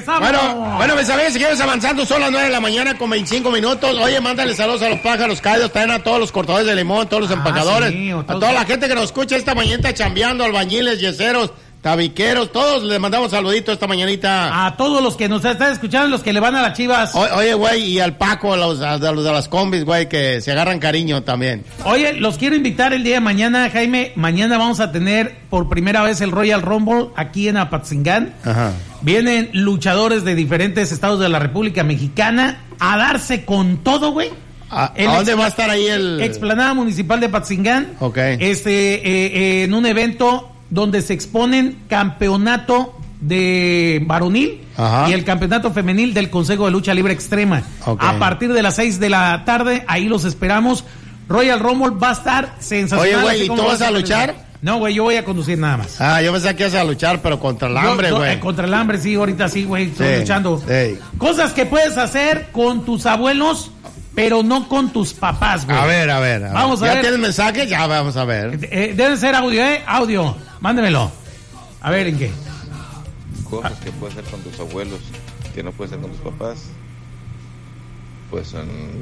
regresamos. Bueno, mis amigos, seguimos avanzando. Son las 9 de la mañana con 25 minutos. Oye, mándale saludos a los pájaros caídos, también a todos los cortadores de limón, todos los empacadores, sí, a toda la gente que nos escucha esta mañanita chambeando, albañiles, yeseros, tabiqueros, todos les mandamos saluditos esta mañanita. A todos los que nos están escuchando, los que le van a las Chivas. Oye, güey, y al Paco, a los de las combis, güey, que se agarran cariño también. Oye, los quiero invitar el día de mañana, Jaime. Mañana vamos a tener por primera vez el Royal Rumble aquí en Apatzingán. Ajá. Vienen luchadores de diferentes estados de la República Mexicana a darse con todo, güey. ¿A dónde va a estar ahí el...? Explanada Municipal de Apatzingán. Ok. En un evento donde se exponen campeonato de varonil. Ajá. Y el campeonato femenil del Consejo de Lucha Libre Extrema. Okay. A partir de las 6 de la tarde, ahí los esperamos. Royal Rumble va a estar sensacional. Oye, güey, ¿y tú vas a luchar? No, güey, yo voy a conducir nada más. Yo pensé que ibas a luchar, pero contra el hambre, güey. Contra el hambre, sí, ahorita sí, güey, estoy luchando. Sí. Cosas que puedes hacer con tus abuelos, pero no con tus papás, güey. A ver. Vamos a ver. ¿Ya tienes mensaje? Ya, vamos a ver. Deben ser audio, Audio. Mándemelo. A ver, ¿en qué? Cosas que puedes hacer con tus abuelos, que no puedes hacer con tus papás. Pues,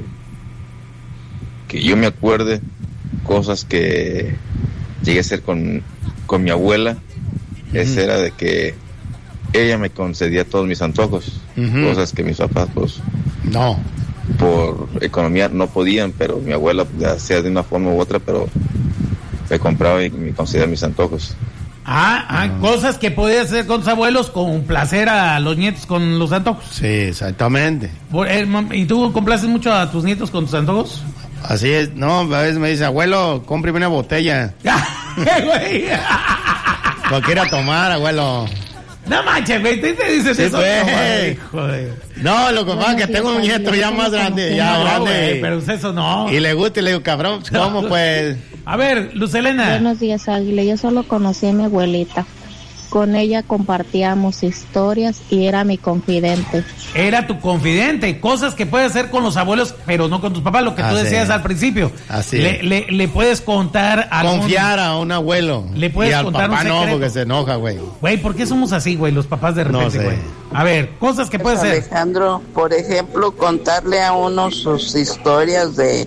que yo me acuerde, cosas que llegué a hacer con mi abuela. Esa era de que ella me concedía todos mis antojos. Cosas que mis papás, pues... No. Por economía no podían, pero mi abuela hacía de una forma u otra, pero me compraba y me concedía mis antojos. Cosas que podías hacer con tus abuelos, con placer a los nietos con los antojos. Sí, exactamente. ¿Y tú complaces mucho a tus nietos con tus antojos? Así es, no, a veces me dice, abuelo, cómprame una botella. ¿Qué, güey? Lo quiero tomar, abuelo. No manches, güey, te dices sí, eso. No, lo que pasa es que tengo un nieto ya más grande, grande. Wey, pero eso no. Y le gusta y le digo, cabrón, ¿cómo pues? A ver, Lucelena. Buenos días, Águila. Yo solo conocí a mi abuelita. Con ella compartíamos historias y era mi confidente. Era tu confidente. Cosas que puedes hacer con los abuelos, pero no con tus papás, lo que tú decías al principio. Así le puedes contar confiar a un abuelo. Le puedes y al contar papá un secreto. No, porque se enoja, güey. Güey, ¿por qué somos así, güey, los papás de repente, güey? No sé. A ver, cosas que puedes hacer. Alejandro, por ejemplo, contarle a uno sus historias de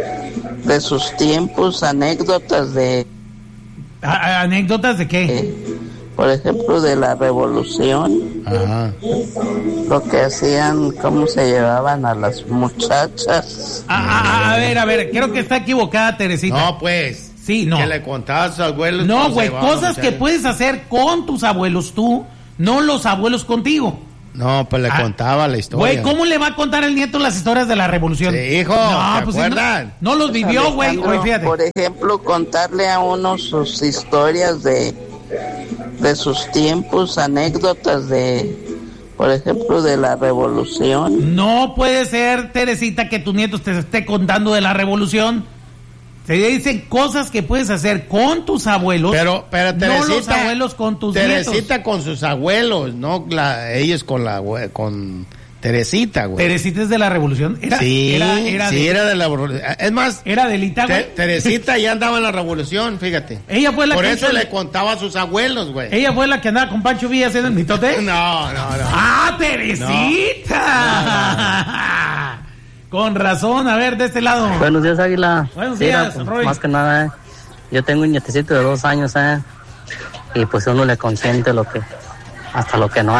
sus tiempos, anécdotas de... ¿Anécdotas de qué? Por ejemplo, de la revolución. Ajá. Lo que hacían, cómo se llevaban a las muchachas. A ver, creo que está equivocada Teresita. No, pues. Sí, no. Que le contabas a sus abuelos. No, güey, cosas que puedes hacer con tus abuelos tú, no los abuelos contigo. No, pues le contaba la historia. Güey, ¿cómo le va a contar el nieto las historias de la revolución? Sí, hijo, no, ¿te acuerdas? No los vivió, güey. Fíjate. Por ejemplo, contarle a uno sus historias de sus tiempos, anécdotas de, por ejemplo, de la revolución. No puede ser, Teresita, que tu nieto te esté contando de la revolución. Se dicen cosas que puedes hacer con tus abuelos, pero Teresita, no los abuelos con tus nietos. Teresita con sus abuelos, no ellos con Teresita, güey. Teresita es de la revolución. Era de la revolución. Es más, era delita, güey. Teresita ya andaba en la revolución, fíjate. Ella fue la Por eso le contaba a sus abuelos, güey. Ella fue la que andaba con Pancho Villa haciendo el mitote. No. ¡Ah, Teresita! No. Con razón, a ver, de este lado. Buenos días, Águila. Buenos días, pues, Roy. Más que nada, yo tengo un nietecito de 2 años, y pues uno le consiente hasta lo que no,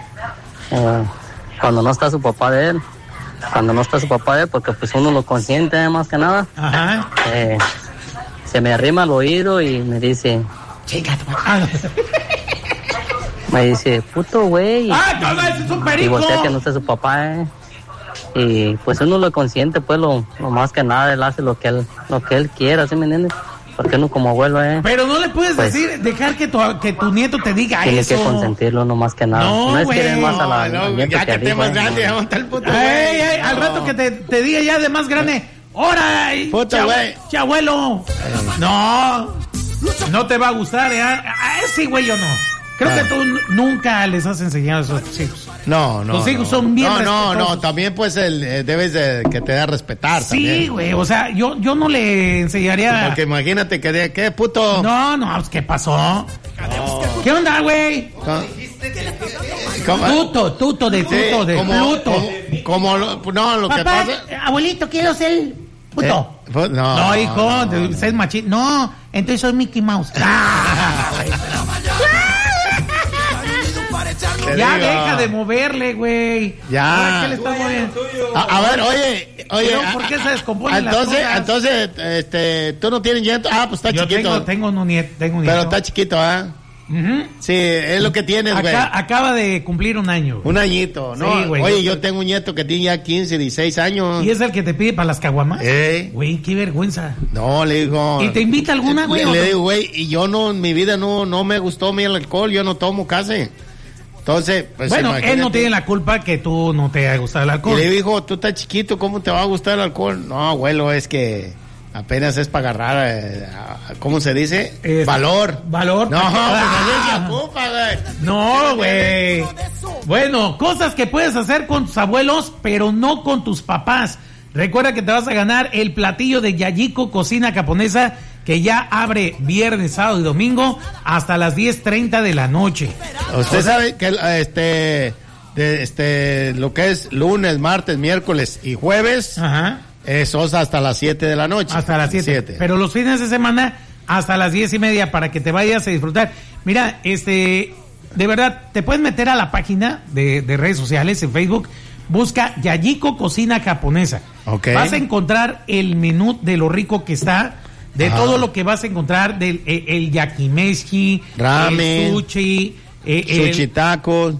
cuando no está su papá de él, porque pues uno lo consiente, más que nada. Ajá. Se me arrima al oído y me dice... Me dice, puto güey. No, ese es un perico. Y voltea que no está su papá, Y pues uno lo consiente, pues lo más que nada, él hace lo que él quiera, ¿sí me entiendes? Porque uno como abuelo, Pero no le puedes decir, dejar que tu nieto te diga tiene eso. Tiene que consentirlo, no más que nada. No es que más a la nieto ya que esté más grande, ya monta el puto güey. Al rato que te diga ya de más grande, ¡hora! Puto güey. ¡Chabuelo! No te va a gustar, A ese güey yo no. Creo que tú nunca les has enseñado eso a tus hijos. No. Los hijos son bien respetuosos. No, también pues debes de que te da a respetar. Sí, güey, o sea, yo no le enseñaría... Porque imagínate que ¿qué puto? No, pues, ¿qué pasó? ¿Qué onda, güey? Tuto de Pluto. Como lo que Papá, pasa. Abuelito, quiero ser puto. No, hijo, ser machito. No, entonces soy Mickey Mouse. Ya deja de moverle, güey. Ya. ¿Qué le estás moviendo? A ver, oye. ¿Por qué se descomponen Entonces, tú no tienes nieto. Ah, pues está chiquito. Tengo un nieto. Pero está chiquito, ¿ah? Uh-huh. Sí, es lo que tienes, güey. Acaba de cumplir un año. Un añito, ¿no? Sí, oye, yo tengo un nieto que tiene ya 15, 16 años. ¿Y es el que te pide para las caguamas? Güey, qué vergüenza. No, le digo. ¿Y te invita alguna, güey? Le digo, güey, y yo no, en mi vida no me gustó el alcohol, yo no tomo casi. Entonces, pues bueno, imagínate. Él no tiene la culpa que tú no te haya gustado el alcohol. Y le dijo, tú estás chiquito, ¿cómo te va a gustar el alcohol? No, abuelo, es que apenas es para agarrar, ¿cómo se dice? Valor. No, pues así se ocupa, güey. No, güey. Bueno, cosas que puedes hacer con tus abuelos, pero no con tus papás. Recuerda que te vas a ganar el platillo de Yayiko Cocina Japonesa, que ya abre viernes, sábado y domingo hasta las 10:30 de la noche. Usted sabe que lo que es lunes, martes, miércoles y jueves, ajá, eso es hasta las 7 de la noche. Hasta las 7. Pero los fines de semana hasta las 10:30 para que te vayas a disfrutar. Mira, de verdad, te puedes meter a la página de redes sociales en Facebook. Busca Yayiko Cocina Japonesa. Okay. Vas a encontrar el menú de lo rico que está, de ajá, todo lo que vas a encontrar, del el yakimeshi, ramen, el sushi, sushi tacos,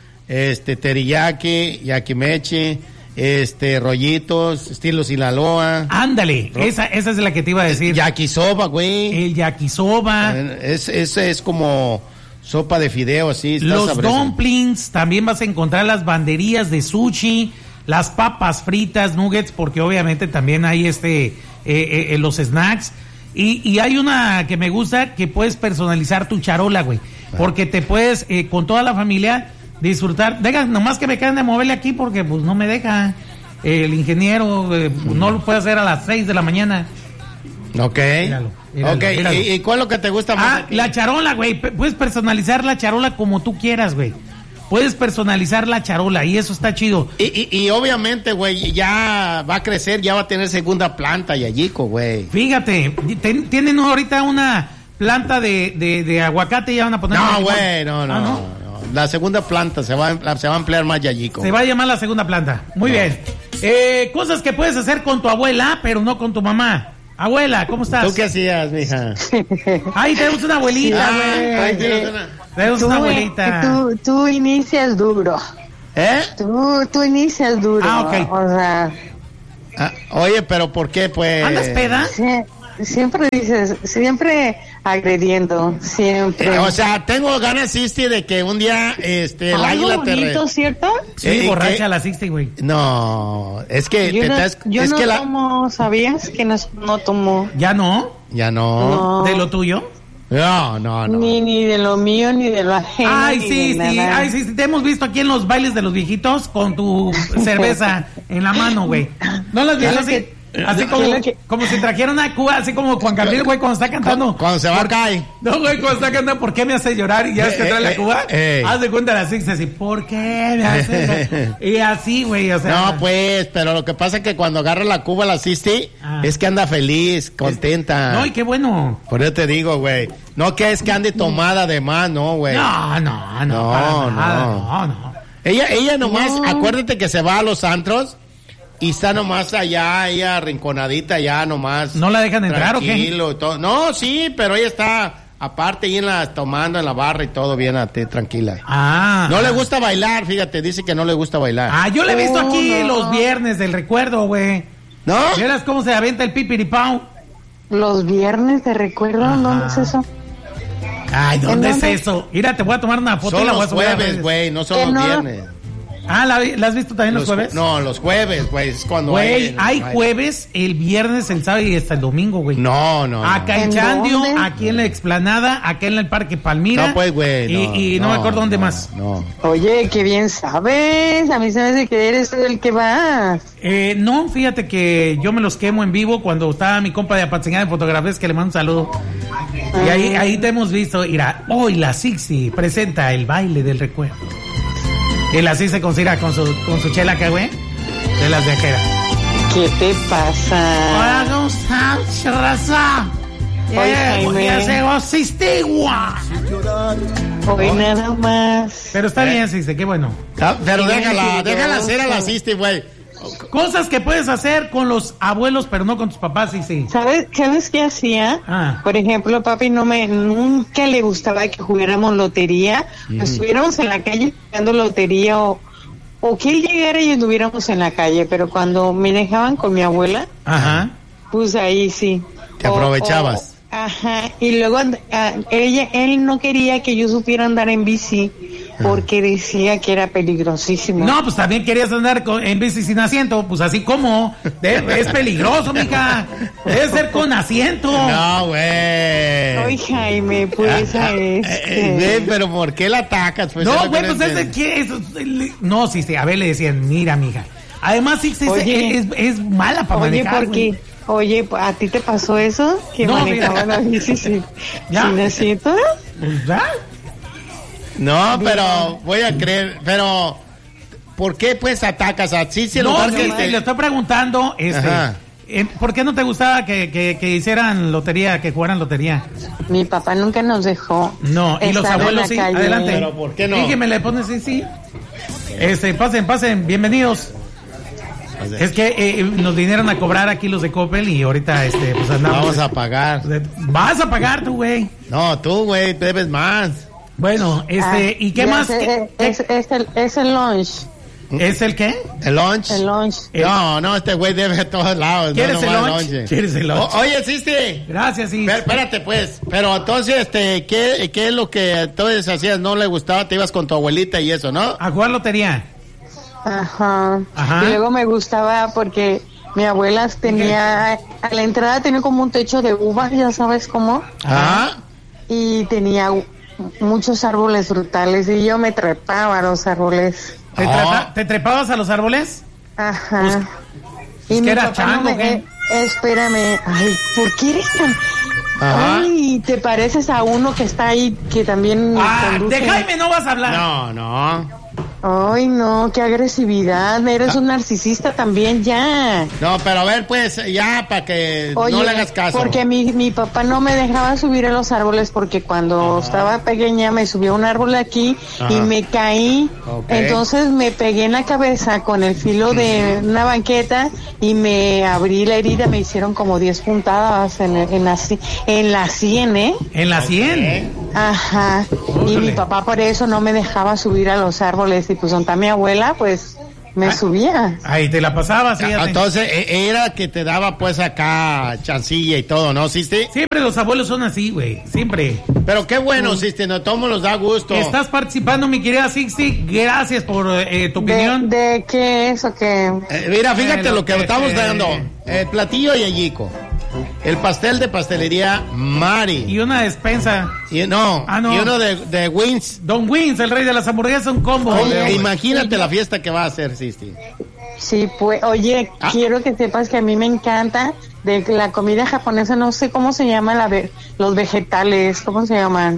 teriyaki, yakimeshi, rollitos, estilo Sinaloa. Ándale, esa es la que te iba a decir. Yakisoba, güey. El yakisoba. Es como sopa de fideo, así. Los sabroso. Dumplings, también vas a encontrar las banderías de sushi, las papas fritas, nuggets, porque obviamente también hay los snacks. Y hay una que me gusta, que puedes personalizar tu charola, güey. Porque te puedes, con toda la familia, disfrutar. Deja, nomás que me queden de moverle aquí, porque pues no me deja. El ingeniero no lo puede hacer a las 6 de la mañana. Ok. Míralo. ¿Y cuál es lo que te gusta más? La charola, güey. Puedes personalizar la charola como tú quieras, güey. Puedes personalizar la charola y eso está chido. Y obviamente, güey, ya va a crecer, ya va a tener segunda planta, Yayiko, güey. Fíjate, tienen ahorita una planta de aguacate y ya van a poner... No, güey, no. La segunda planta se va a emplear más, Yayiko. Se va a llamar la segunda planta. Muy bien. Cosas que puedes hacer con tu abuela, pero no con tu mamá. Abuela, ¿cómo estás? ¿Tú qué hacías, mija? Ay, tenemos una abuelita, güey. Tenemos una abuelita. Tú inicias duro. Tú inicias duro. Ok. O sea... oye, pero ¿por qué, pues? ¿Andas peda? Siempre dices, siempre agrediendo, siempre. O sea, tengo ganas, Sisti, de que un día, el águila bonito, ¿cierto? Sí, borracha la Sisti, güey. No, es que... Yo no tomo, ¿sabías? Que no tomo. ¿Ya no? Ya no. ¿De lo tuyo? No. Ni de lo mío, ni de lo ajeno. Ay, sí. Te hemos visto aquí en los bailes de los viejitos con tu cerveza en la mano, güey. ¿No las vieron así? Así como si trajeran una Cuba, así como Juan Gabriel, güey, cuando está cantando. Cuando se va a caer. No, güey, cuando está cantando, ¿por qué me hace llorar? Y ya es que trae la Cuba. Haz de cuenta la Six así, ¿por qué me hace llorar? Y así, güey, o sea. No, pues, pero lo que pasa es que cuando agarra la Cuba, la Sisti, es que anda feliz, contenta. No, y qué bueno. Por eso te digo, güey. No que es que ande tomada de más, no, güey. No. Ella nomás, acuérdate que se va a los antros. Y está nomás allá, ella arrinconadita, ya nomás. ¿No la dejan entrar o qué? Y todo. No, sí, pero ella está aparte y tomando en la barra y todo bien, tranquila. No le gusta bailar, fíjate, dice que no le gusta bailar. Yo le he visto aquí los viernes del recuerdo, güey. ¿No? ¿Vieras cómo se avienta el pipiripau? Los viernes de recuerdo, ¿dónde es eso? Ay, ¿dónde es eso? Mira, te voy a tomar una foto. Son los jueves, güey, no son los viernes. ¿La has visto también los jueves? No, los jueves, güey. Es cuando güey, hay jueves, el viernes, el sábado y hasta el domingo, güey. No. Acá en Chandio, aquí en la Explanada, acá en el Parque Palmira. No, pues, güey. Y no me acuerdo dónde más. No. Oye, qué bien sabes. A mí se me hace que eres el que va. No, fíjate que yo me los quemo en vivo cuando estaba mi compa de Apatzingán de Fotografías, que le mando un saludo. Y ahí te hemos visto. Mira, hoy la Sixi presenta el baile del recuerdo. Y la Sixi con su chela que güey, de las viajeras. ¿Qué te pasa? Hola, ¿cómo estás, raza? Hoy nada más. Pero está bien, Sixi, qué bueno. Pero déjala hacer a la Sixi, güey. Cosas que puedes hacer con los abuelos, pero no con tus papás, sí. ¿Sabes qué hacía? Por ejemplo, papi nunca le gustaba que jugáramos lotería, estuviéramos en la calle jugando lotería o que él llegara y anduviéramos en la calle, pero cuando me dejaban con mi abuela, pues ahí sí. Te aprovechabas. Y luego él no quería que yo supiera andar en bici porque decía que era peligrosísimo. No, pues también querías andar en bici sin asiento, pues así como es peligroso, mija. Debe ser con asiento. No, güey. Ay, Jaime, pues pero ¿por qué la atacas? Pues no, güey, pues no, sí, a ver, le decían, mira, mija. Además, sí, es mala para manejar. Oye, ¿a ti te pasó eso? Que manejaban la bici sin asiento. ¿Ya? No, pero voy a creer, pero ¿por qué pues atacas a Sixi? No, le estoy preguntando, ¿por qué no te gustaba que hicieran lotería, que jugaran lotería? Mi papá nunca nos dejó. No, y los abuelos sí, calle. Adelante. Pero ¿por qué no? Dígame, le pones sí. Pasen, bienvenidos. Es que nos vinieron a cobrar aquí los de Coppel y ahorita pues andamos. Vamos a pagar. Vas a pagar tú, güey. No, tú, güey, debes más. Bueno, ¿y qué más? Es el lunch. ¿Es el qué? ¿El lunch? El lunch. No, este güey debe a todos lados. ¿Quieres el lunch? ¿Quieres el lunch? Oye, Sixi. Gracias, sí. Espérate, pues. Pero entonces, ¿qué es lo que entonces hacías? ¿No le gustaba? Te ibas con tu abuelita y eso, ¿no? A jugar lotería. Ajá. Y luego me gustaba porque mi abuela tenía, a la entrada tenía como un techo de uvas, ya sabes cómo. Y tenía muchos árboles frutales y yo me trepaba a los árboles. ¿Te trepabas a los árboles? Ajá. Pues que era chango, espérame. Ay, ¿por qué eres tan...? Ay, te pareces a uno que está ahí, que también conduce. De Jaime no vas a hablar. No. Ay, no, qué agresividad. Eres un narcisista también, ya. No, pero a ver, pues, ya, para que no le hagas caso. Porque mi papá no me dejaba subir a los árboles porque cuando estaba pequeña me subió a un árbol aquí y me caí. Entonces me pegué en la cabeza con el filo de una banqueta y me abrí la herida. Me hicieron como 10 puntadas en la sien, ¿eh? ¿En la sien? Ajá. Y mi papá por eso no me dejaba subir a los árboles. Y pues donde mi abuela, pues me subía. Ahí te la pasabas, fíjate. Entonces era que te daba pues acá chancilla y todo, ¿no, Sixi? Siempre los abuelos son así, güey, siempre. Pero qué bueno, Sixi, no todos nos da gusto. Estás participando, mi querida Sixi, gracias por tu opinión. ¿De qué es o qué? Mira, fíjate lo que estamos dando. El platillo Yayico. El pastel de pastelería Mari. Y una despensa. Y uno de Wings. Don Wings, el rey de las hamburguesas, un combo. Oye, imagínate la fiesta que va a hacer, Sixi. Sí, pues, oye, quiero que sepas que a mí me encanta de la comida japonesa, no sé cómo se llama los vegetales, ¿cómo se llaman?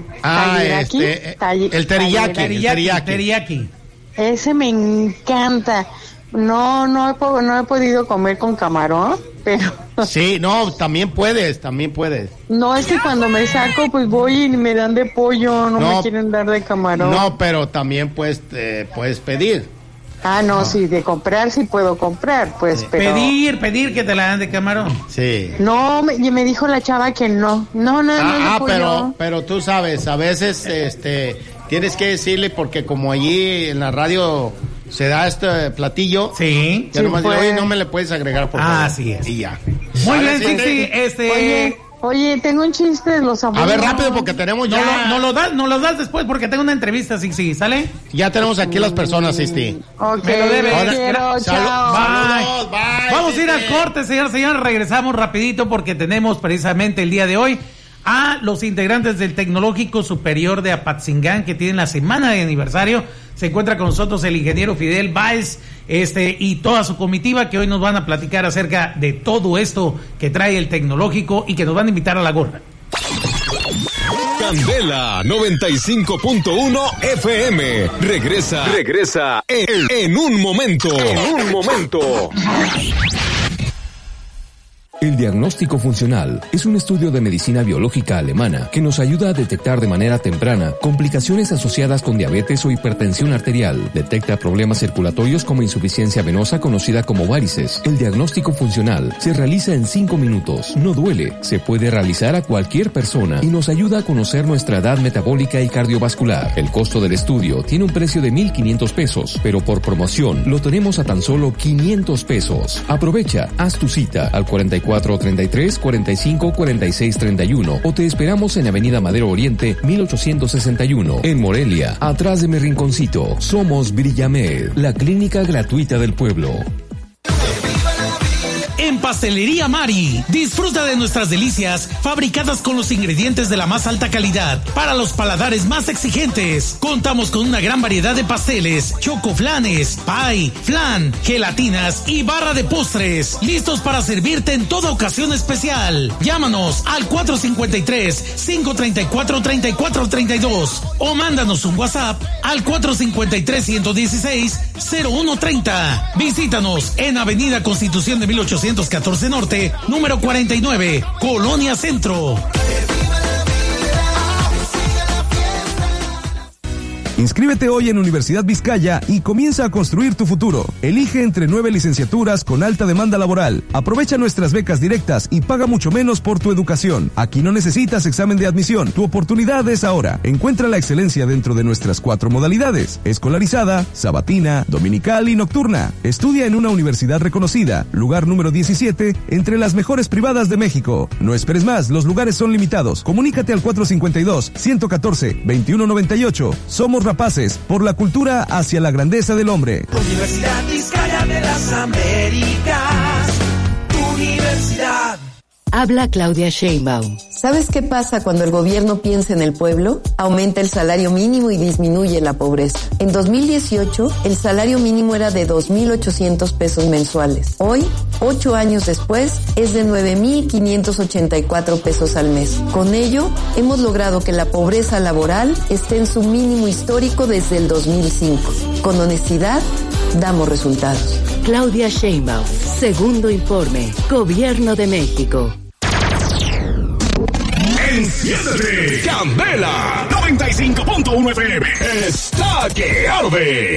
El teriyaki. Ese me encanta. No he podido comer con camarón, pero... Sí, no, también puedes. No, es que cuando me saco, pues voy y me dan de pollo, no me quieren dar de camarón. No, pero también puedes pedir. Sí, de comprar sí puedo comprar, pues, sí. Pero... Pedir que te la dan de camarón. Sí. No, me dijo la chava que no. No, pero tú sabes, a veces, tienes que decirle porque como allí en la radio... se da este platillo. Sí. Ya nomás digo, oye, no me le puedes agregar por favor. Así es. Y ya. Muy bien, Sixi. Oye, tengo un chiste de los abuelos. A ver, rápido, porque tenemos ya... No lo das después, porque tengo una entrevista, sí, ¿sale? Ya tenemos aquí las personas, Sisti. Ok, me lo debe. Chao. Saludos, bye. Vamos a ir al corte, señor. Regresamos rapidito porque tenemos precisamente el día de hoy a los integrantes del Tecnológico Superior de Apatzingán, que tienen la semana de aniversario. Se encuentra con nosotros el ingeniero Fidel Báez, y toda su comitiva, que hoy nos van a platicar acerca de todo esto que trae el Tecnológico y que nos van a invitar a la gorra. Candela 95.1 FM. Regresa en un momento. El diagnóstico funcional es un estudio de medicina biológica alemana que nos ayuda a detectar de manera temprana complicaciones asociadas con diabetes o hipertensión arterial. Detecta problemas circulatorios como insuficiencia venosa conocida como varices. El diagnóstico funcional se realiza en 5 minutos. No duele, se puede realizar a cualquier persona y nos ayuda a conocer nuestra edad metabólica y cardiovascular. El costo del estudio tiene un precio de $1,500, pero por promoción lo tenemos a tan solo $500. Aprovecha, haz tu cita al 4433-454631 o te esperamos en Avenida Madero Oriente 1861 en Morelia, atrás de mi rinconcito. Somos Brillamed, la clínica gratuita del pueblo. En Pastelería Mari, disfruta de nuestras delicias fabricadas con los ingredientes de la más alta calidad para los paladares más exigentes. Contamos con una gran variedad de pasteles, chocoflanes, pie, flan, gelatinas y barra de postres, listos para servirte en toda ocasión especial. Llámanos al 453-534-3432 o mándanos un WhatsApp al 453-116-0130. Visítanos en Avenida Constitución de 1814 Norte, número 49, Colonia Centro. Inscríbete hoy en Universidad Vizcaya y comienza a construir tu futuro. Elige entre 9 licenciaturas con alta demanda laboral. Aprovecha nuestras becas directas y paga mucho menos por tu educación. Aquí no necesitas examen de admisión. Tu oportunidad es ahora. Encuentra la excelencia dentro de nuestras 4 modalidades: escolarizada, sabatina, dominical y nocturna. Estudia en una universidad reconocida, lugar número 17 entre las mejores privadas de México. No esperes más, los lugares son limitados. Comunícate al 452-114-2198. Somos rapaces por la cultura hacia la grandeza del hombre. Universidad Vizcaya de las Américas, universidad. Habla Claudia Sheinbaum. ¿Sabes qué pasa cuando el gobierno piensa en el pueblo? Aumenta el salario mínimo y disminuye la pobreza. En 2018, el salario mínimo era de 2,800 pesos mensuales. Hoy, 8 años después, es de 9,584 pesos al mes. Con ello, hemos logrado que la pobreza laboral esté en su mínimo histórico desde el 2005. Con honestidad, damos resultados. Claudia Sheinbaum, segundo informe, Gobierno de México. Enciéndete, Candela 95.1 FM está que arde.